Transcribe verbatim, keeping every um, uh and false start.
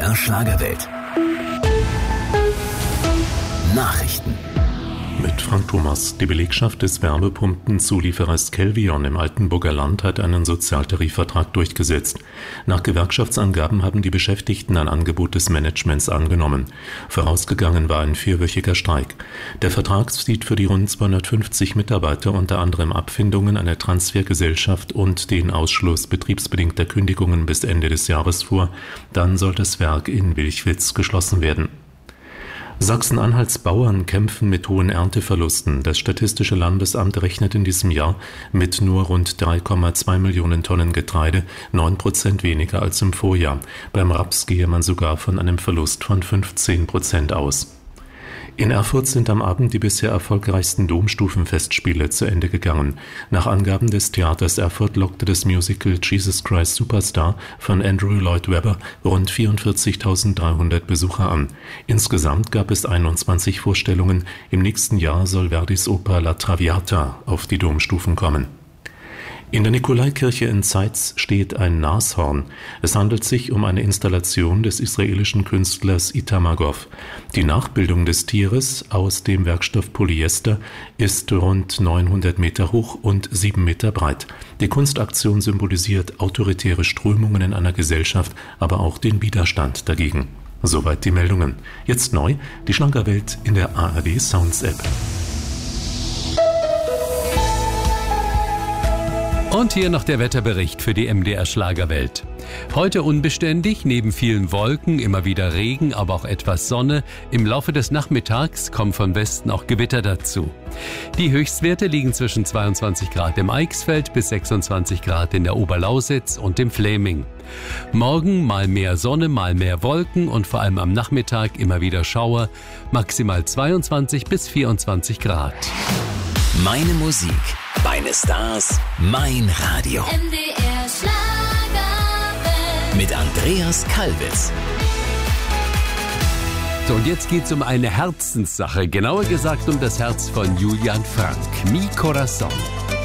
R Schlagerwelt. Nachrichten. Mit Frank Thomas. Die Belegschaft des Wärmepumpenzulieferers Kelvion im Altenburger Land hat einen Sozialtarifvertrag durchgesetzt. Nach Gewerkschaftsangaben haben die Beschäftigten ein Angebot des Managements angenommen. Vorausgegangen war ein vierwöchiger Streik. Der Vertrag sieht für die rund zweihundertfünfzig Mitarbeiter unter anderem Abfindungen, eine Transfergesellschaft und den Ausschluss betriebsbedingter Kündigungen bis Ende des Jahres vor. Dann soll das Werk in Wilchwitz geschlossen werden. Sachsen-Anhalts Bauern kämpfen mit hohen Ernteverlusten. Das Statistische Landesamt rechnet in diesem Jahr mit nur rund drei Komma zwei Millionen Tonnen Getreide, neun Prozent weniger als im Vorjahr. Beim Raps gehe man sogar von einem Verlust von fünfzehn Prozent aus. In Erfurt sind am Abend die bisher erfolgreichsten Domstufenfestspiele zu Ende gegangen. Nach Angaben des Theaters Erfurt lockte das Musical Jesus Christ Superstar von Andrew Lloyd Webber rund vierundvierzigtausenddreihundert Besucher an. Insgesamt gab es einundzwanzig Vorstellungen. Im nächsten Jahr soll Verdis Oper La Traviata auf die Domstufen kommen. In der Nikolaikirche in Zeitz steht ein Nashorn. Es handelt sich um eine Installation des israelischen Künstlers Itamagov. Die Nachbildung des Tieres aus dem Werkstoff Polyester ist rund neunhundert Meter hoch und sieben Meter breit. Die Kunstaktion symbolisiert autoritäre Strömungen in einer Gesellschaft, aber auch den Widerstand dagegen. Soweit die Meldungen. Jetzt neu, die Schlagerwelt in der A R D Sounds App. Und hier noch der Wetterbericht für die M D R Schlagerwelt. Heute unbeständig, neben vielen Wolken, immer wieder Regen, aber auch etwas Sonne. Im Laufe des Nachmittags kommen von Westen auch Gewitter dazu. Die Höchstwerte liegen zwischen zweiundzwanzig Grad im Eichsfeld bis sechsundzwanzig Grad in der Oberlausitz und im Fläming. Morgen mal mehr Sonne, mal mehr Wolken und vor allem am Nachmittag immer wieder Schauer, maximal zweiundzwanzig bis vierundzwanzig Grad. Meine Musik, meine Stars, mein Radio. M D R Schlagerwelt. Mit Andreas Kalbitz. So, und jetzt geht's um eine Herzenssache, genauer gesagt um das Herz von Julian Frank. Mi Corazón.